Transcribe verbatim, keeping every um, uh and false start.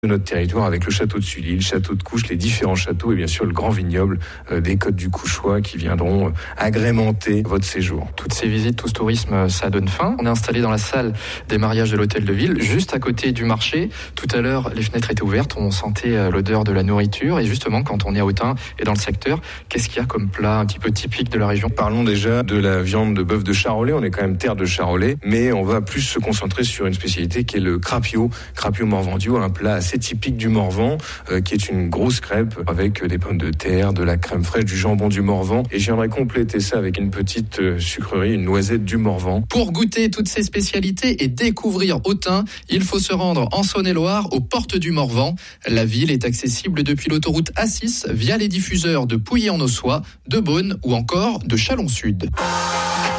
de notre territoire avec le château de Sully, le château de Couches, les différents châteaux et bien sûr le grand vignoble des Côtes du Couchois qui viendront agrémenter votre séjour. Toutes ces visites, tout ce tourisme, ça donne faim. On est installé dans la salle des mariages de l'hôtel de ville, juste à côté du marché. Tout à l'heure, les fenêtres étaient ouvertes, on sentait l'odeur de la nourriture. Et justement, quand on est à Autun et dans le secteur, qu'est-ce qu'il y a comme plat un petit peu typique de la région ? Parlons déjà de la viande de bœuf de Charolais. On est quand même terre de Charolais, mais on va plus se concentrer sur une spécialité qui est le crapio, crapio morvandio, un plat assez typique du Morvan, euh, qui est une grosse crêpe avec des pommes de terre, de la crème fraîche, du jambon du Morvan. Et j'aimerais compléter ça avec une petite euh, sucrerie, une noisette du Morvan. Pour goûter toutes ces spécialités et découvrir Autun, il faut se rendre en Saône-et-Loire, aux portes du Morvan. La ville est accessible depuis l'autoroute A six via les diffuseurs de Pouilly-en-Ossois, de Beaune ou encore de Chalon-Sud.